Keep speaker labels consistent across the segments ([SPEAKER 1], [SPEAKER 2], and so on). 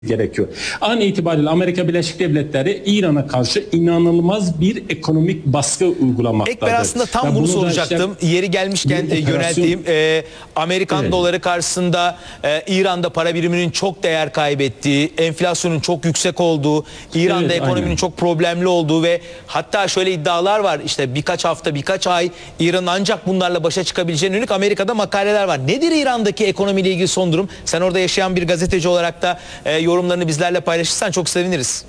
[SPEAKER 1] gerekiyor. An itibariyle Amerika Birleşik Devletleri İran'a karşı inanılmaz bir ekonomik baskı uygulamaktadır.
[SPEAKER 2] Ben aslında tam bunu soracaktım.
[SPEAKER 1] Işte,
[SPEAKER 2] yeri gelmişken yönelteyim. Amerikan doları karşısında İran'da para biriminin çok değer kaybettiği, enflasyonun çok yüksek olduğu, İran'da ekonominin çok problemli olduğu ve hatta şöyle iddialar var. İşte birkaç hafta, birkaç ay İran'ın ancak bunlarla başa çıkabileceğine yönelik Amerika'da makaleler var. Nedir İran'daki ekonomiyle ilgili son durum? Sen orada yaşayan bir gazeteci olarak da yorumlarını bizlerle paylaşırsan çok seviniriz.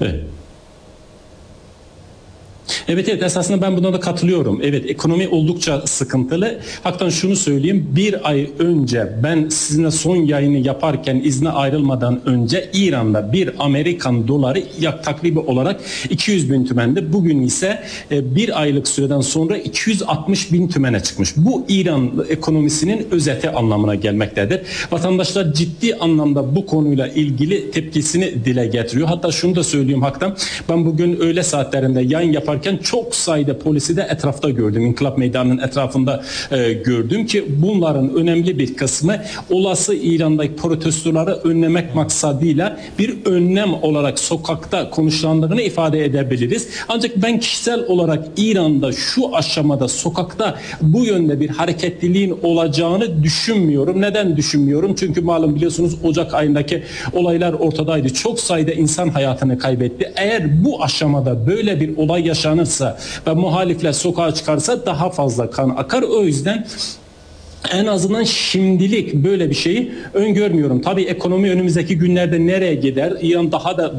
[SPEAKER 1] Evet esasında ben buna da katılıyorum. Evet, ekonomi oldukça sıkıntılı. Hatta şunu söyleyeyim, bir ay önce ben sizinle son yayını yaparken izne ayrılmadan önce İran'da bir Amerikan doları takribi olarak 200 bin tümendi. Bugün ise bir aylık süreden sonra 260 bin tümene çıkmış. Bu İran ekonomisinin özeti anlamına gelmektedir. Vatandaşlar ciddi anlamda bu konuyla ilgili tepkisini dile getiriyor. Hatta şunu da söyleyeyim Hak'tan, ben bugün öğle saatlerinde yayın yaparken çok sayıda polisi de etrafta gördüm. İnkılap Meydanı'nın etrafında gördüm ki bunların önemli bir kısmı olası İran'daki protestoları önlemek maksadıyla bir önlem olarak sokakta konuşlandığını ifade edebiliriz. Ancak ben kişisel olarak İran'da şu aşamada sokakta bu yönde bir hareketliliğin olacağını düşünmüyorum. Neden düşünmüyorum? Çünkü malum biliyorsunuz Ocak ayındaki olaylar ortadaydı. Çok sayıda insan hayatını kaybetti. Eğer bu aşamada böyle bir olay yaşanırsa ve muhalifler sokağa çıkarsa daha fazla kan akar. O yüzden en azından şimdilik böyle bir şeyi öngörmüyorum. Tabii ekonomi önümüzdeki günlerde nereye gider? İran daha da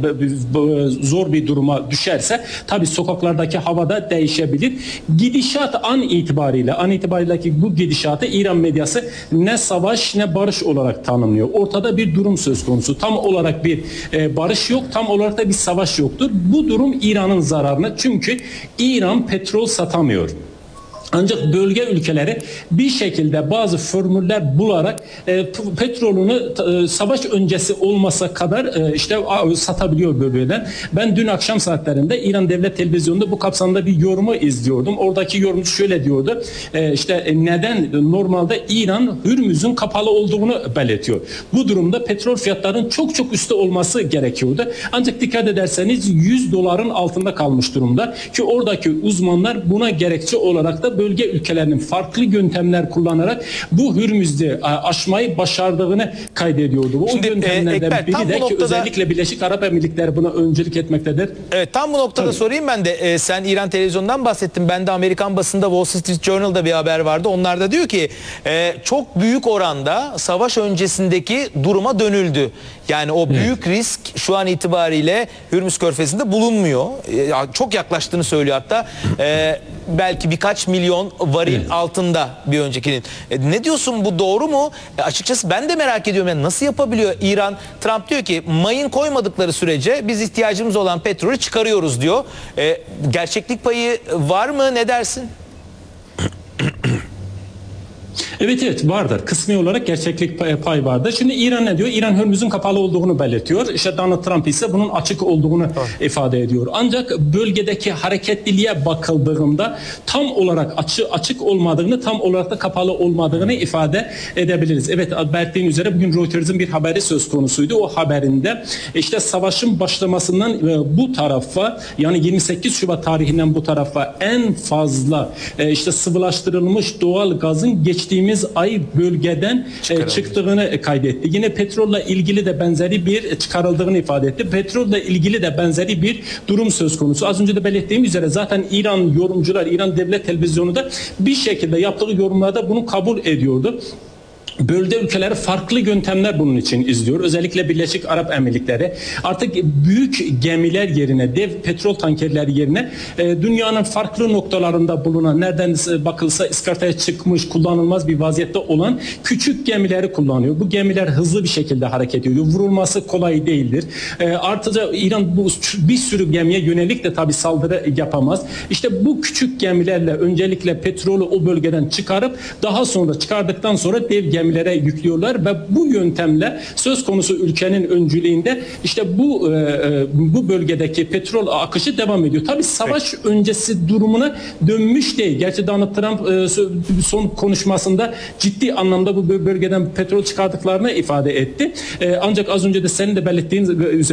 [SPEAKER 1] zor bir duruma düşerse tabii sokaklardaki havada değişebilir. Gidişat an itibariyle bu gidişatı İran medyası ne savaş ne barış olarak tanımlıyor. Ortada bir durum söz konusu. Tam olarak bir barış yok, tam olarak da bir savaş yoktur. Bu durum İran'ın zararına. Çünkü İran petrol satamıyor. Ancak bölge ülkeleri bir şekilde bazı formüller bularak petrolünü savaş öncesi olmasa kadar işte satabiliyor bölgeden. Ben dün akşam saatlerinde İran Devlet Televizyonu'nda bu kapsamda bir yorumu izliyordum. Oradaki yorumcu şöyle diyordu. İşte neden normalde İran Hürmüz'ün kapalı olduğunu belirtiyor. Bu durumda petrol fiyatlarının çok üstte olması gerekiyordu. Ancak dikkat ederseniz 100 doların altında kalmış durumda ki oradaki uzmanlar buna gerekçe olarak da bölge ülkelerinin farklı yöntemler kullanarak bu Hürmüz'de aşmayı başardığını kaydediyordu. O yöntemlerden biri de ki özellikle Birleşik Arap Emirlikleri buna öncülük etmektedir.
[SPEAKER 2] Evet, tam bu noktada sorayım ben de. Sen İran televizyonundan bahsettin. Ben de Amerikan basında Wall Street Journal'da bir haber vardı. Onlar da diyor ki çok büyük oranda savaş öncesindeki duruma dönüldü. Yani o büyük risk şu an itibariyle Hürmüz Körfezi'nde bulunmuyor. Çok yaklaştığını söylüyor hatta. Belki birkaç milyon varil altında bir öncekinin. Ne diyorsun, bu doğru mu? Açıkçası ben de merak ediyorum. Yani nasıl yapabiliyor İran? Trump diyor ki mayın koymadıkları sürece biz ihtiyacımız olan petrolü çıkarıyoruz diyor. Gerçeklik payı var mı? Ne dersin?
[SPEAKER 1] Evet vardır. Kısmi olarak gerçeklik pay vardır. Şimdi İran ne diyor? İran Hürmüz'ün kapalı olduğunu belirtiyor. İşte Donald Trump ise bunun açık olduğunu ifade ediyor. Ancak bölgedeki hareketliliğe bakıldığında tam olarak açık olmadığını, tam olarak da kapalı olmadığını ifade edebiliriz. Evet, belirttiğin üzere bugün Reuters'ın bir haberi söz konusuydu. O haberinde işte savaşın başlamasından bu tarafa, yani 28 Şubat tarihinden bu tarafa en fazla işte sıvılaştırılmış doğal gazın geçtiğimiz ay bölgeden çıktığını kaydetti. Yine petrolle ilgili de benzeri bir çıkarıldığını ifade etti. Petrolle ilgili de benzeri bir durum söz konusu. Az önce de belirttiğim üzere zaten İran yorumcular, İran Devlet Televizyonu da bir şekilde yaptığı yorumlarda bunu kabul ediyordu. Bölge ülkeleri farklı yöntemler bunun için izliyor. Özellikle Birleşik Arap Emirlikleri artık büyük gemiler yerine, dev petrol tankerleri yerine dünyanın farklı noktalarında bulunan, nereden bakılsa iskartaya çıkmış, kullanılmaz bir vaziyette olan küçük gemileri kullanıyor. Bu gemiler hızlı bir şekilde hareket ediyor. Vurulması kolay değildir. Artıca İran bu bir sürü gemiye yönelik de tabii saldırı yapamaz. İşte bu küçük gemilerle öncelikle petrolü o bölgeden çıkarıp daha sonra çıkardıktan sonra dev gemiler gemilere yüklüyorlar ve bu yöntemle söz konusu ülkenin öncülüğünde işte bu bölgedeki petrol akışı devam ediyor. Tabii savaş öncesi durumuna dönmüş değil. Gerçi Donald Trump son konuşmasında ciddi anlamda bu bölgeden petrol çıkardıklarını ifade etti. Ancak az önce de senin de belirttiğin